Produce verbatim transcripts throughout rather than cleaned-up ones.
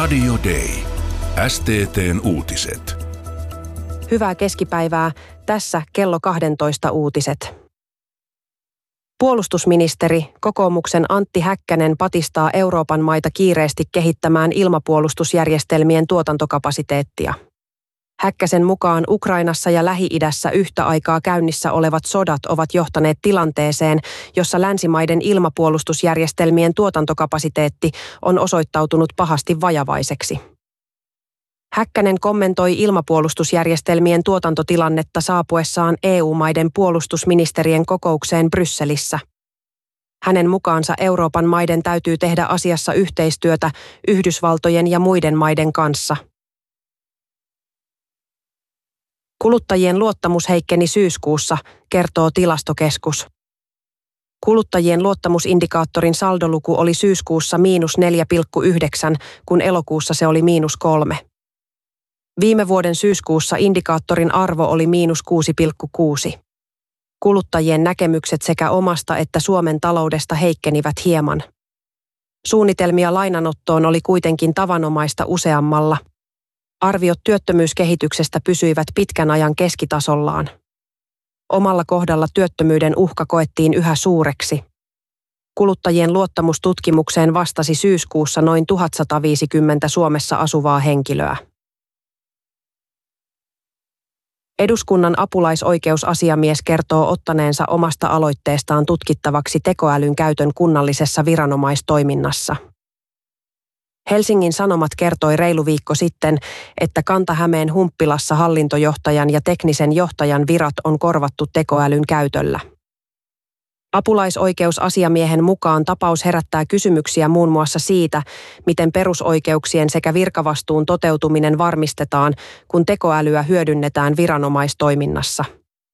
Radio Day. S T T:n uutiset. Hyvää keskipäivää. Tässä kello kaksitoista uutiset. Puolustusministeri, kokoomuksen Antti Häkkänen patistaa Euroopan maita kiireesti kehittämään ilmapuolustusjärjestelmien tuotantokapasiteettia. Häkkäsen mukaan Ukrainassa ja Lähi-idässä yhtä aikaa käynnissä olevat sodat ovat johtaneet tilanteeseen, jossa länsimaiden ilmapuolustusjärjestelmien tuotantokapasiteetti on osoittautunut pahasti vajavaiseksi. Häkkänen kommentoi ilmapuolustusjärjestelmien tuotantotilannetta saapuessaan E U-maiden puolustusministerien kokoukseen Brysselissä. Hänen mukaansa Euroopan maiden täytyy tehdä asiassa yhteistyötä Yhdysvaltojen ja muiden maiden kanssa. Kuluttajien luottamus heikkeni syyskuussa, kertoo Tilastokeskus. Kuluttajien luottamusindikaattorin saldoluku oli syyskuussa miinus neljä pilkku yhdeksän, kun elokuussa se oli miinus kolme. Viime vuoden syyskuussa indikaattorin arvo oli miinus kuusi pilkku kuusi. Kuluttajien näkemykset sekä omasta että Suomen taloudesta heikkenivät hieman. Suunnitelmia lainanottoon oli kuitenkin tavanomaista useammalla. Arviot työttömyyskehityksestä pysyivät pitkän ajan keskitasollaan. Omalla kohdalla työttömyyden uhka koettiin yhä suureksi. Kuluttajien luottamustutkimukseen vastasi syyskuussa noin tuhatsataviisikymmentä Suomessa asuvaa henkilöä. Eduskunnan apulaisoikeusasiamies kertoo ottaneensa omasta aloitteestaan tutkittavaksi tekoälyn käytön kunnallisessa viranomaistoiminnassa. Helsingin Sanomat kertoi reilu viikko sitten, että Kanta-Hämeen Humppilassa hallintojohtajan ja teknisen johtajan virat on korvattu tekoälyn käytöllä. Apulaisoikeusasiamiehen mukaan tapaus herättää kysymyksiä muun muassa siitä, miten perusoikeuksien sekä virkavastuun toteutuminen varmistetaan, kun tekoälyä hyödynnetään viranomaistoiminnassa.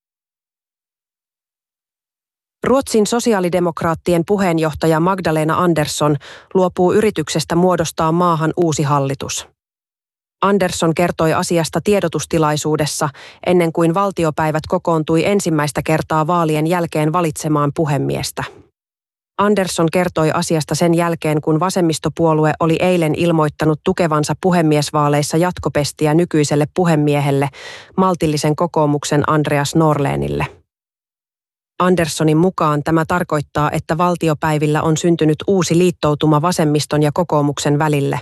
Ruotsin sosiaalidemokraattien puheenjohtaja Magdalena Andersson luopuu yrityksestä muodostaa maahan uusi hallitus. Andersson kertoi asiasta tiedotustilaisuudessa ennen kuin valtiopäivät kokoontui ensimmäistä kertaa vaalien jälkeen valitsemaan puhemiestä. Andersson kertoi asiasta sen jälkeen, kun vasemmistopuolue oli eilen ilmoittanut tukevansa puhemiesvaaleissa jatkopestiä nykyiselle puhemiehelle, maltillisen kokoomuksen Andreas Norlénille. Anderssonin mukaan tämä tarkoittaa, että valtiopäivillä on syntynyt uusi liittoutuma vasemmiston ja kokoomuksen välille.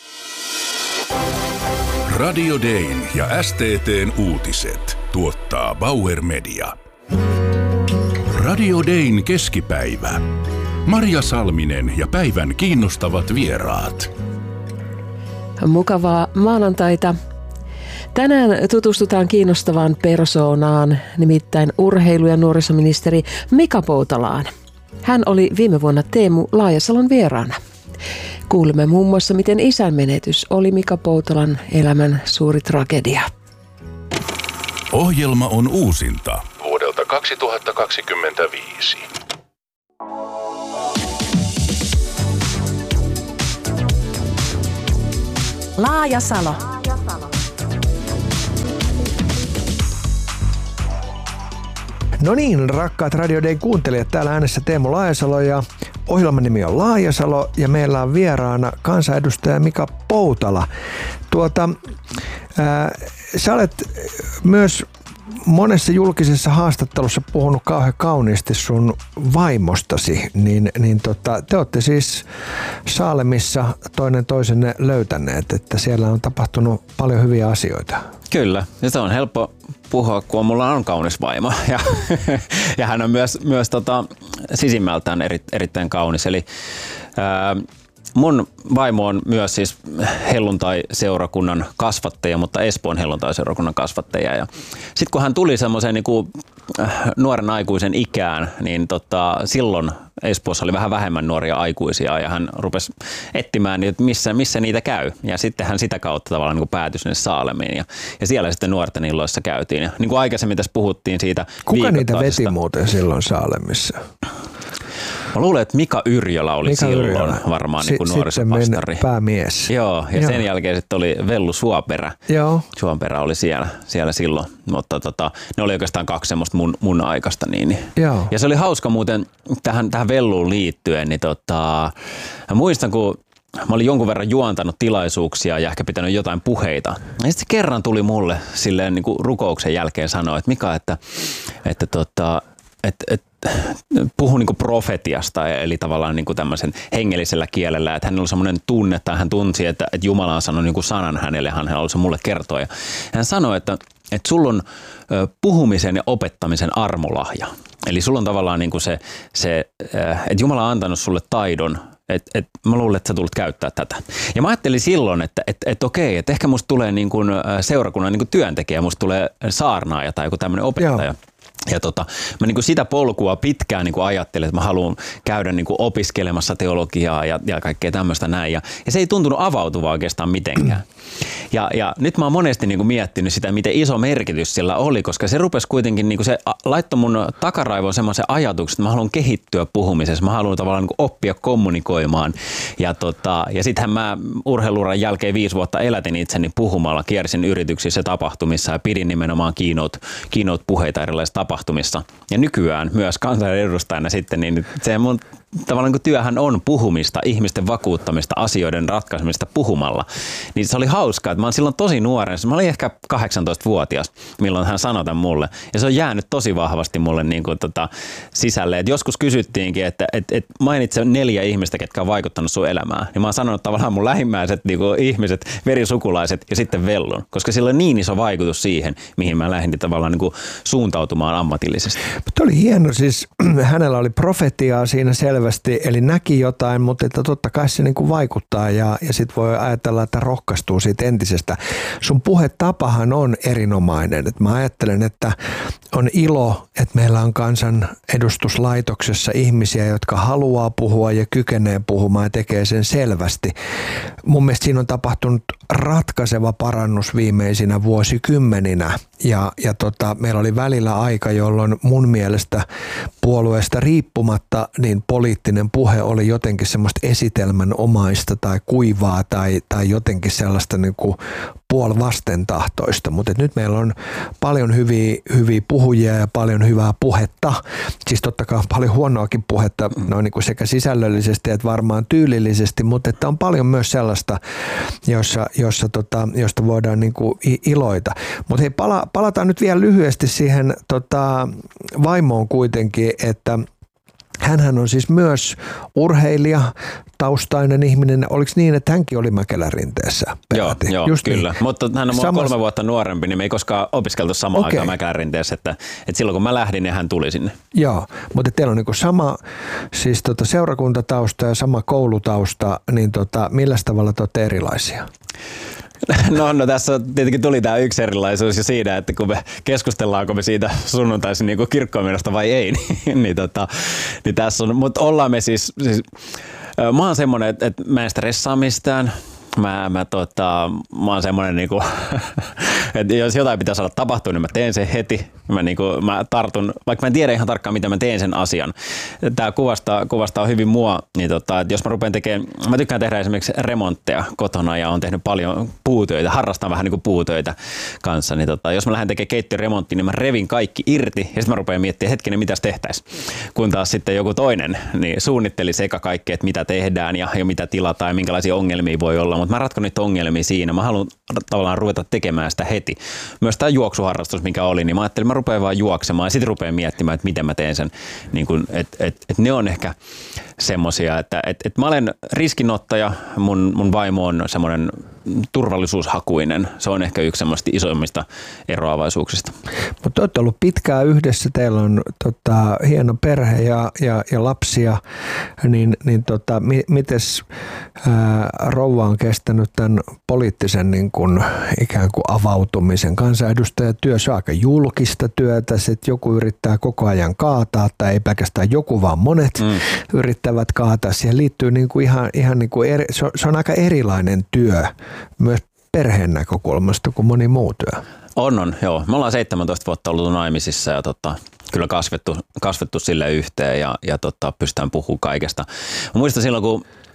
Radio Dayn ja S T T:n uutiset tuottaa Bauer Media. Radio Dayn keskipäivä. Marja Salminen ja päivän kiinnostavat vieraat. Mukavaa maanantaita. Tänään tutustutaan kiinnostavaan persoonaan, nimittäin urheilu- ja nuorisoministeri Mika Poutalaan. Hän oli viime vuonna Teemu Laajasalon vieraana. Kuulemme muun muassa, miten isän menetys oli Mika Poutalan elämän suuri tragedia. Ohjelma on uusinta vuodelta kaksituhattakaksikymmentäviisi. Laajasalo. No niin, rakkaat Radio Dayn kuuntelijat, täällä äänessä Teemu Laajasalo ja ohjelman nimi on Laajasalo ja meillä on vieraana kansanedustaja Mika Poutala. Tuota, ää, sä olet myös monessa julkisessa haastattelussa puhunut kauhean kauniisti sun vaimostasi, niin, niin tota, te olette siis Saalemissa toinen toisenne löytäneet, että siellä on tapahtunut paljon hyviä asioita. Kyllä, ja se on helppo puhua, kun mulla on kaunis vaimo ja, ja hän on myös, myös tota, sisimmältään eri, erittäin kaunis. Eli ää, mun vaimo on myös siis helluntai-seurakunnan kasvattaja, mutta Espoon helluntai-seurakunnan kasvattaja. Ja sitten kun hän tuli semmoiseen niin kuin nuoren aikuisen ikään, niin tota, silloin Espoossa oli vähän vähemmän nuoria aikuisia ja hän rupesi etsimään, että missä, missä niitä käy. Ja sitten hän sitä kautta tavallaan niin kuin päätyi sinne Saalemiin ja, ja siellä sitten nuorten illoissa käytiin. Ja niin kuin aikaisemmin tässä puhuttiin siitä Kuka niitä veti muuten silloin Saalemissa? Mä luulen, että Mika Yrjölä oli Mika silloin Yrjölä. varmaan niin kuin nuorisopastori. Sitten päämies. Joo, ja Joo. sen jälkeen sitten oli Vellu Suoperä. Joo. Suoperä oli siellä, siellä silloin, mutta tota, ne oli oikeastaan kaksi semmoista mun, mun aikaista. Niin. Joo. Ja se oli hauska muuten tähän, tähän Velluun liittyen, niin tota, muistan kun mä olin jonkun verran juontanut tilaisuuksia ja ehkä pitänyt jotain puheita. Ja sitten se kerran tuli mulle silleen niin kuin rukouksen jälkeen sanoa, että Mika, että, että, tota, että, että puhu niin kuin profetiasta, eli tavallaan niin kuin tämmöisen hengellisellä kielellä, että hänellä oli semmoinen tunne, tai hän tunsi, että, että Jumala on sanonut niin kuin sanan hänelle, hän halusi mulle kertoa. Ja hän sanoi, että, että sulla on puhumisen ja opettamisen armolahja. Eli sulla on tavallaan niin kuin se, se, että Jumala on antanut sulle taidon, että et, mä luulen, että sä tulet käyttää tätä. Ja mä ajattelin silloin, että et, et okei, että ehkä musta tulee niin kuin seurakunnan niin kuin työntekijä, musta tulee saarnaaja tai joku tämmöinen opettaja. Joo. Ja tota, mä niin kuin sitä polkua pitkään niin kuin ajattelin, että mä haluan käydä niin kuin opiskelemassa teologiaa ja, ja kaikkea tämmöistä näin. Ja, ja se ei tuntunut avautuva oikeastaan mitenkään. Ja, ja nyt mä oon monesti niin kuin miettinyt sitä, miten iso merkitys sillä oli, koska se rupesi kuitenkin, niin kuin se laittoi mun takaraivoon semmoisen ajatuksen, että mä haluan kehittyä puhumisessa, mä haluan tavallaan niin kuin oppia kommunikoimaan. Ja, tota, ja sittenhän mä urheiluuran jälkeen viisi vuotta elätin itseni puhumalla, kiersin yrityksissä ja tapahtumissa ja pidin nimenomaan keynote, keynote-puheita erilaisissa tapahtumissa. Ja nykyään myös kansanedustajana sitten, niin se mun tavallaan kun työhän on puhumista, ihmisten vakuuttamista, asioiden ratkaisemista puhumalla, niin se oli hauskaa, että mä olin silloin tosi nuoren, mä olin ehkä kahdeksantoistavuotias, milloin hän sanoi tämän mulle, ja se on jäänyt tosi vahvasti mulle niin kuin tota sisälle, että joskus kysyttiinkin, että et, et mainitse neljä ihmistä, ketkä on vaikuttanut sun elämään, niin mä oon sanonut tavallaan mun lähimmäiset niin kuin ihmiset, verisukulaiset ja sitten Vellun, koska sillä on niin iso vaikutus siihen, mihin mä lähdin tavallaan niin kuin suuntautumaan ammatillisesti. Mutta oli hieno, siis hänellä oli profetiaa siinä selvästi, eli näki jotain, mutta että totta kai se niin kuin vaikuttaa ja, ja sitten voi ajatella, että rohkaistuu siitä entisestä. Sun puhetapahan on erinomainen. Et mä ajattelen, että on ilo, että meillä on kansanedustuslaitoksessa ihmisiä, jotka haluaa puhua ja kykenee puhumaan ja tekee sen selvästi. Mun mielestä siinä on tapahtunut ratkaiseva parannus viimeisinä vuosikymmeninä ja, ja tota, meillä oli välillä aika, jolloin mun mielestä puolueesta riippumatta niin poliittinen puhe oli jotenkin semmoista esitelmänomaista tai kuivaa tai, tai jotenkin sellaista niin kuin puolivastentahtoista, mutta nyt meillä on paljon hyviä, hyviä puhujia ja paljon hyvää puhetta, siis totta kai on paljon huonoakin puhetta noin niin kuin sekä sisällöllisesti että varmaan tyylillisesti, mutta että on paljon myös sellaista, jossa, jossa tota, josta voidaan niin kuin iloita. Mutta hei, pala, palataan nyt vielä lyhyesti siihen tota, vaimoon kuitenkin, että hänhän on siis myös urheilija, taustainen ihminen. Oliko niin, että hänkin oli Mäkelänrinteessä? Joo, joo kyllä. Niin. Mutta hän on Samas... kolme vuotta nuorempi, niin me ei koskaan opiskeltu samaan okay. aikaan Mäkelänrinteessä. Että, että silloin kun mä lähdin, niin hän tuli sinne. Joo, mutta teillä on niin kuin sama siis tota seurakuntatausta ja sama koulutausta, niin tota, millä tavalla te olette erilaisia? No, no tässä tietenkin tuli tämä yksi erilaisuus jo siinä, että kun me keskustellaanko me siitä sunnuntaisin niin kirkkoon menosta vai ei, niin, niin, tota, niin tässä on, mutta ollaan me siis, siis mä oon semmoinen, että, että mä en stressaa mistään. Mä, mä, tota, mä oon semmoinen, niinku, että jos jotain pitää saada tapahtua, niin mä teen sen heti. Mä, niinku, mä tartun, vaikka mä en tiedä ihan tarkkaan, mitä mä teen sen asian. Tää kuvastaa, kuvastaa hyvin mua, niin tota, että jos mä rupean tekemään, mä tykkään tehdä esimerkiksi remontteja kotona ja on tehnyt paljon puutöitä, harrastan vähän niinku puutöitä kanssa, niin tota, jos mä lähden tekemään keittiöremonttia, niin mä revin kaikki irti ja sitten mä rupean miettimään, hetkinen, mitäs tehtäisiin. Kun taas sitten joku toinen niin suunnitteli sekä kaikkea, että mitä tehdään ja, ja mitä tilataan ja minkälaisia ongelmia voi olla. Mutta mä ratkon niitä ongelmia siinä. Mä haluan tavallaan ruveta tekemään sitä heti. Myös tämä juoksuharrastus, mikä oli, niin mä ajattelin, mä rupean vaan juoksemaan ja sitten rupean miettimään, että miten mä teen sen. Niin kun, et, et, et ne on ehkä semmosia, että et, et mä olen riskinottaja, mun, mun vaimo on semmoinen turvallisuushakuinen. Se on ehkä yksi semmoista isoimmista eroavaisuuksista. Mutta te olette ollut pitkään yhdessä, teillä on tota, hieno perhe ja, ja, ja lapsia, niin, niin tota, mi, mites ää, rouva on kestänyt tämän poliittisen niin kun, ikään kuin avautumisen? Kansanedustajatyö, se on aika julkista työtä, että joku yrittää koko ajan kaataa, tai ei pelkästään joku, vaan monet mm. yrittävät kaataa. Siihen liittyy niin kuin ihan, ihan niin kuin eri, se, on, se on aika erilainen työ myös perheen näkökulmasta kuin moni muu työ. On, on, joo. Me ollaan seitsemäntoista vuotta ollut naimisissa ja tota, kyllä kasvettu, kasvettu sille yhteen ja, ja tota, pystytään puhumaan kaikesta. Mä muistan silloin, kun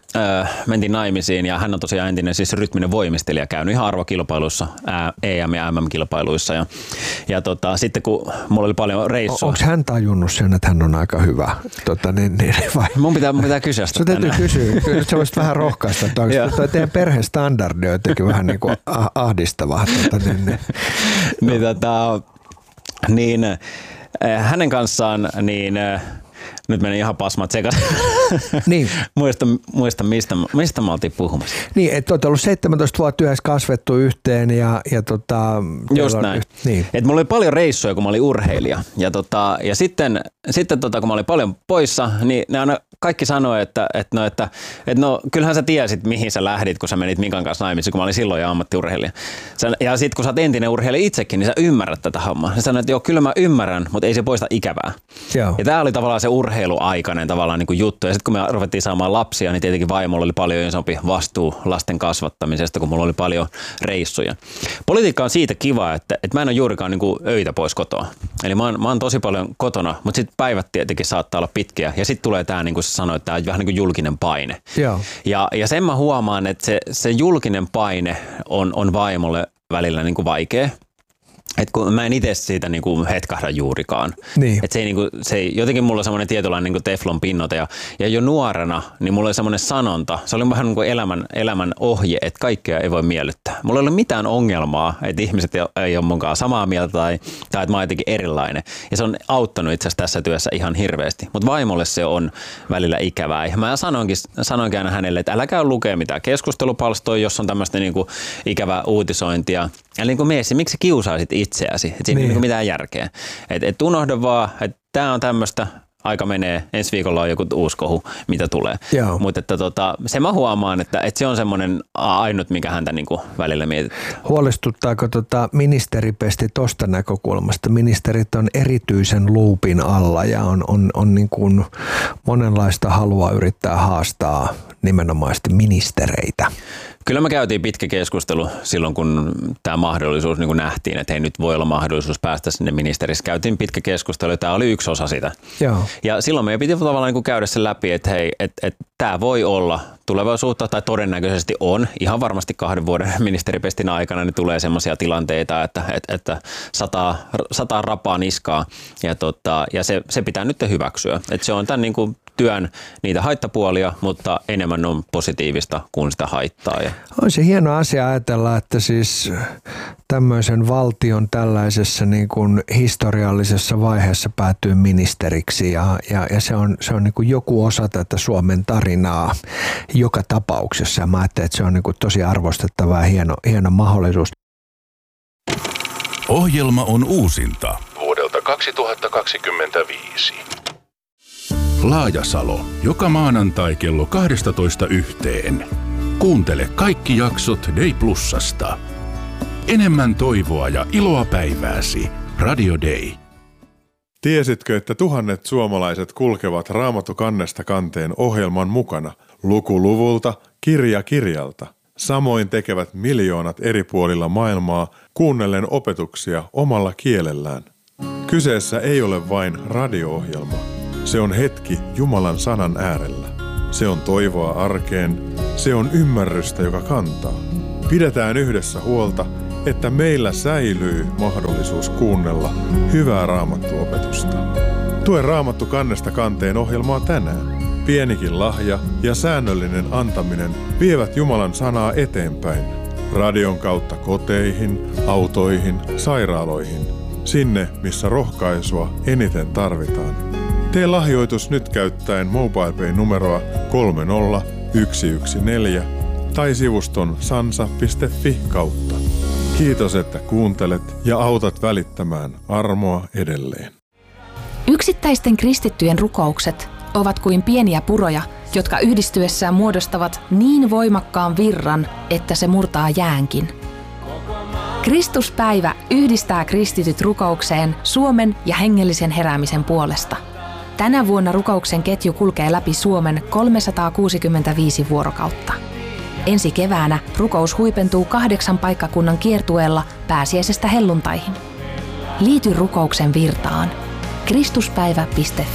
öö, mentiin naimisiin ja hän on tosiaan entinen siis rytminen voimistelija, käynyt ihan arvokilpailuissa, E M- ja M M-kilpailuissa. Ja, ja tota, sitten kun mulla oli paljon reissua. Onko hän tajunnut sen, että hän on aika hyvä? Tota, niin, niin, vai? Mun pitää, mun pitää kysyä sitä. Sun täytyy kysyä. Kyllä sä voisit vähän rohkaista. Tuo teidän perheen standardi on jotenkin vähän niin kuin ahdistava. Tota, niin, niin. niin, tota, niin hänen kanssaan niin nyt meni ihan pasmat sekaisin. Niin. muista, muista mistä, mistä mä oltiin puhumassa. Niin, että olet ollut seitsemäntoista vuotta yhdessä kasvettu yhteen ja, ja tota... Just näin. Yht, niin. Et mulla oli paljon reissuja, kun mä olin urheilija. Ja, tota, ja sitten, sitten tota, kun mä olin paljon poissa, niin ne aina kaikki sanoi, että, että, no, että, että no, kyllähän sä tiesit, mihin sä lähdit, kun sä menit Mikan kanssa naimisiin, kun mä olin silloin jo ammattiurheilija. Ja sitten kun sä oot entinen urheilija itsekin, niin sä ymmärrät tätä hommaa. Sä sanoit, että joo, kyllä mä ymmärrän, mutta ei se poista ikävää. Joo. Ja tää oli tavallaan se urheiluaikainen tavallaan niin kuin juttu. Ja sitten kun me ruvettiin saamaan lapsia, niin tietenkin vaimolla oli paljon isompi vastuu lasten kasvattamisesta, kun mulla oli paljon reissuja. Politiikka on siitä kiva, että, että mä en ole juurikaan niin kuin öitä pois kotoa. Eli mä oon, mä oon tosi paljon kotona, mutta sitten päivät tietenkin saattaa olla pitkiä. Ja sitten tulee tää, niin kuin sä sanoit, tää vähän niin kuin julkinen paine. Joo. Ja, ja sen mä huomaan, että se, se julkinen paine on, on vaimolle välillä niin kuin vaikea. Et kun mä en itse siitä niinku hetkahda juurikaan. Niin. Et se ei niinku, se ei, jotenkin mulla on semmoinen tietynlainen niinku teflon pinnote ja, ja jo nuorena niin mulla oli semmoinen sanonta. Se oli vähän niinku elämän, elämän ohje, että kaikkea ei voi miellyttää. Mulla ei ole mitään ongelmaa, että ihmiset ei ole munkaan samaa mieltä tai, tai että mä oon jotenkin erilainen. Ja se on auttanut itse asiassa tässä työssä ihan hirveästi. Mutta vaimolle se on välillä ikävää. Ja mä sanoinkin, sanoinkin aina hänelle, että älä lukea mitään keskustelupalstoja, jos on tämmöistä niinku ikävää uutisointia. Eli niin kuin miesi, miksi kiusaisit itseäsi? Et siinä niin. ei ole mitään järkeä. Et, et unohda vaan, että tämä on tämmöistä, aika menee, ensi viikolla on joku uusi kohu, mitä tulee. Mutta että tota, se mä huomaan, että, että se on semmoinen ainut, mikä häntä niin kuin välillä mietittää. Huolestuttaako tota ministeripesti tuosta näkökulmasta? Ministerit on erityisen luupin alla ja on, on, on niin kuin monenlaista halua yrittää haastaa nimenomaisesti ministereitä. Kyllä me käytiin pitkä keskustelu silloin, kun tämä mahdollisuus niin kun nähtiin, että hei, nyt voi olla mahdollisuus päästä sinne ministerissä. Käytiin pitkä keskustelu ja tämä oli yksi osa sitä. Joo. Ja silloin meidän piti tavallaan niin kun käydä sen läpi, että hei, että, että tämä voi olla tulevaisuutta tai todennäköisesti on. Ihan varmasti kahden vuoden ministeripestin aikana niin tulee sellaisia tilanteita, että, että, että sataa, sataa rapaa niskaa ja, tota, ja se, se pitää nyt hyväksyä. Että se on tämän niin kuin työn niitä haittapuolia, mutta enemmän on positiivista kuin sitä haittaa. On se hieno asia ajatella, että siis tämmöisen valtion tällaisessa niin kuin historiallisessa vaiheessa päätyy ministeriksi ja, ja, ja se on, se on niin kuin joku osa tätä Suomen tarinaa joka tapauksessa. Ja mä ajattelen, että se on niin kuin tosi arvostettava ja hieno, hieno mahdollisuus. Ohjelma on uusinta vuodelta kaksituhattakaksikymmentäviisi. Laajasalo, joka maanantai kello kaksitoista yhteen. Kuuntele kaikki jaksot Day Plusasta. Enemmän toivoa ja iloa päivääsi. Radio Day. Tiesitkö, että tuhannet suomalaiset kulkevat Raamattu kannesta kanteen ohjelman mukana, luku luvulta, kirja kirjalta? Samoin tekevät miljoonat eri puolilla maailmaa kuunnellen opetuksia omalla kielellään. Kyseessä ei ole vain radio-ohjelma. Se on hetki Jumalan sanan äärellä. Se on toivoa arkeen. Se on ymmärrystä, joka kantaa. Pidetään yhdessä huolta, että meillä säilyy mahdollisuus kuunnella hyvää Raamattu-opetusta. Tue Raamattu kannesta kanteen ohjelmaa tänään. Pienikin lahja ja säännöllinen antaminen vievät Jumalan sanaa eteenpäin. Radion kautta koteihin, autoihin, sairaaloihin. Sinne, missä rohkaisua eniten tarvitaan. Tee lahjoitus nyt käyttäen MobilePay-numeroa kolme nolla yksi yksi neljä tai sivuston sansa piste fi kautta. Kiitos, että kuuntelet ja autat välittämään armoa edelleen. Yksittäisten kristittyjen rukoukset ovat kuin pieniä puroja, jotka yhdistyessään muodostavat niin voimakkaan virran, että se murtaa jäänkin. Kristuspäivä yhdistää kristityt rukoukseen Suomen ja hengellisen heräämisen puolesta. Tänä vuonna rukouksen ketju kulkee läpi Suomen kolmesataakuusikymmentäviisi vuorokautta. Ensi keväänä rukous huipentuu kahdeksan paikkakunnan kiertueella pääsiäisestä helluntaihin. Liity rukouksen virtaan. kristuspäivä piste fi